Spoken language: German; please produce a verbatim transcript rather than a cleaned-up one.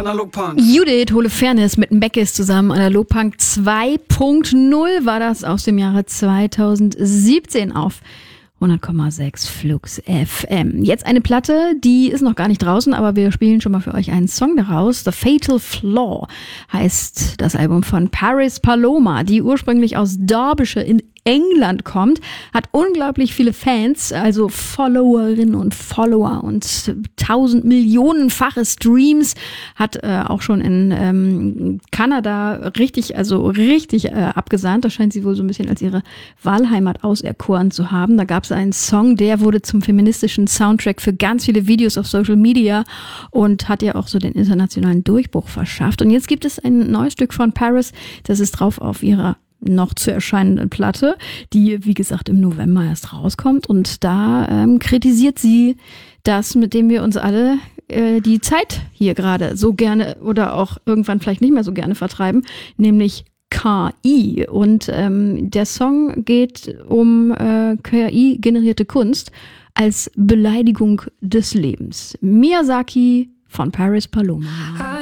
Analogpunk. Judith Holofernes mit Beckes zusammen. Analogpunk zwei Punkt null war das aus dem Jahre zweitausendsiebzehn auf hundert Komma sechs Flux F M. Jetzt eine Platte, die ist noch gar nicht draußen, aber wir spielen schon mal für euch einen Song daraus. The Fatal Flaw heißt das Album von Paris Paloma, die ursprünglich aus Derbyshire in England kommt, hat unglaublich viele Fans, also Followerinnen und Follower und tausend Millionenfache Streams, hat äh, auch schon in ähm, Kanada richtig, also richtig äh, abgesahnt. Da scheint sie wohl so ein bisschen als ihre Wahlheimat auserkoren zu haben. Da gab es einen Song, der wurde zum feministischen Soundtrack für ganz viele Videos auf Social Media und hat ja auch so den internationalen Durchbruch verschafft. Und jetzt gibt es ein neues Stück von Paris, das ist drauf auf ihrer noch zu erscheinenden Platte, die, wie gesagt, im November erst rauskommt. Und da ähm, kritisiert sie das, mit dem wir uns alle äh, die Zeit hier gerade so gerne oder auch irgendwann vielleicht nicht mehr so gerne vertreiben, nämlich K I. Und ähm, der Song geht um äh, K I-generierte Kunst als Beleidigung des Lebens. Miyazaki von Paris Paloma.